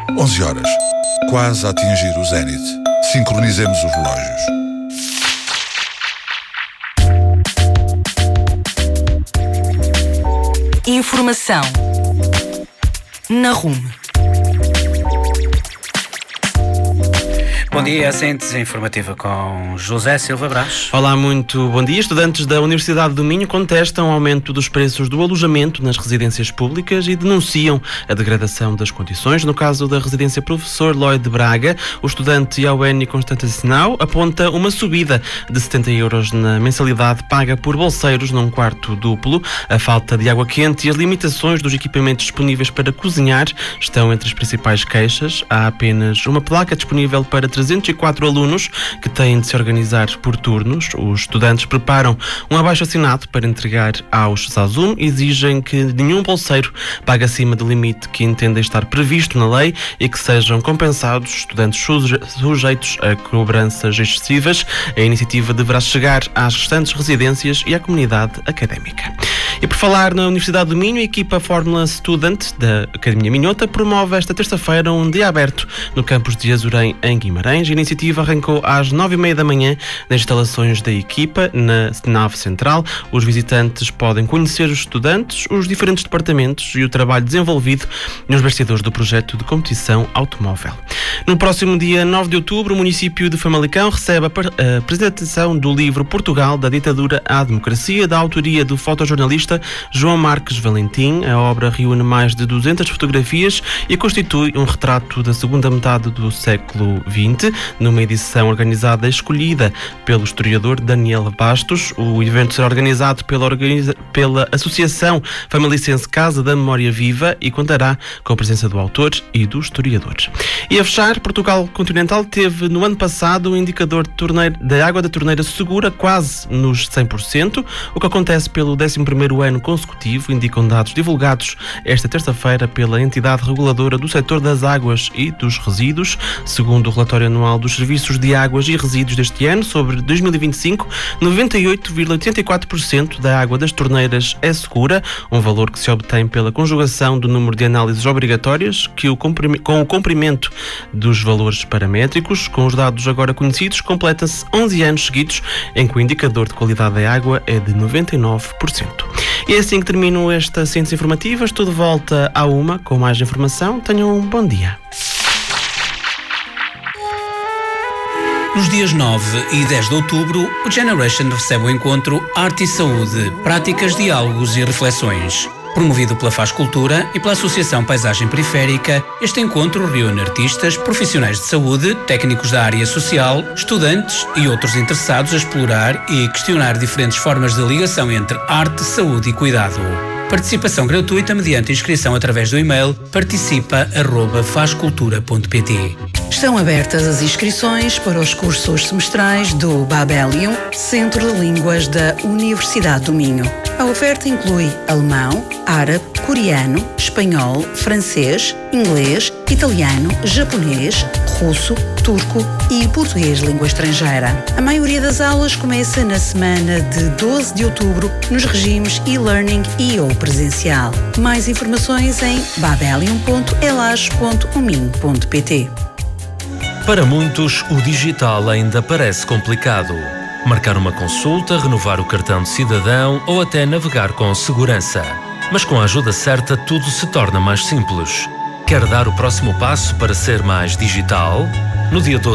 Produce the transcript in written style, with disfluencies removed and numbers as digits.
11 horas. Quase a atingir o zénite. Sincronizemos os relógios. Informação na RUM. Bom dia, a síntese informativa com José Silva Brás. Olá, muito bom dia. Estudantes da Universidade do Minho contestam o aumento dos preços do alojamento nas residências públicas e denunciam a degradação das condições. No caso da residência Professor Lloyd de Braga, o estudante Iaueni Constantinau aponta uma subida de 70 euros na mensalidade paga por bolseiros num quarto duplo. A falta de água quente e as limitações dos equipamentos disponíveis para cozinhar estão entre as principais queixas. Há apenas uma placa disponível para 304 alunos que têm de se organizar por turnos. Os estudantes preparam um abaixo-assinado para entregar aos SASUM e exigem que nenhum bolseiro pague acima do limite que entendem estar previsto na lei e que sejam compensados estudantes sujeitos a cobranças excessivas. A iniciativa deverá chegar às restantes residências e à comunidade académica. E por falar na Universidade do Minho, a equipa Fórmula Student da Academia Minhota promove esta terça-feira um dia aberto no campus de Azurém, em Guimarães. A iniciativa arrancou às 9h30 da manhã nas instalações da equipa, na nave central. Os visitantes podem conhecer os estudantes, os diferentes departamentos e o trabalho desenvolvido nos bastidores do projeto de competição automóvel. No próximo dia 9 de outubro, o município de Famalicão recebe a apresentação do livro Portugal, da ditadura à democracia, da autoria do fotojornalista João Marques Valentim. A obra reúne mais de 200 fotografias e constitui um retrato da segunda metade do século XX, numa edição organizada e escolhida pelo historiador Daniel Bastos. O evento será organizado pela Associação Famalicense Casa da Memória Viva e contará com a presença do autor e do historiador. E a fechar, Portugal Continental teve no ano passado o indicador da água da torneira segura quase nos 100%, o que acontece pelo 11º ano consecutivo, indicam dados divulgados esta terça-feira pela entidade reguladora do setor das águas e dos resíduos. Segundo o relatório anual dos serviços de águas e resíduos deste ano, sobre 2025, 98,84% da água das torneiras é segura, um valor que se obtém pela conjugação do número de análises obrigatórias com o cumprimento dos valores paramétricos. Com os dados agora conhecidos, completa-se 11 anos seguidos em que o indicador de qualidade da água é de 99%. E é assim que termino esta síntese informativa. Estou de volta à 1 com mais informação. Tenham um bom dia. Nos dias 9 e 10 de outubro, o Generation recebe o encontro Arte e Saúde, Práticas, Diálogos e Reflexões. Promovido pela Faz Cultura e pela Associação Paisagem Periférica, este encontro reúne artistas, profissionais de saúde, técnicos da área social, estudantes e outros interessados a explorar e questionar diferentes formas de ligação entre arte, saúde e cuidado. Participação gratuita mediante inscrição através do e-mail participa@fazcultura.pt. Estão abertas as inscrições para os cursos semestrais do Babelium, Centro de Línguas da Universidade do Minho. A oferta inclui alemão, árabe, coreano, espanhol, francês, inglês, italiano, japonês, russo, turco e português língua estrangeira. A maioria das aulas começa na semana de 12 de outubro nos regimes e-learning e ou presencial. Mais informações em babelium.elas.umin.pt. Para muitos, o digital ainda parece complicado. Marcar uma consulta, renovar o cartão de cidadão ou até navegar com segurança. Mas com a ajuda certa, tudo se torna mais simples. Quer dar o próximo passo para ser mais digital? No dia 12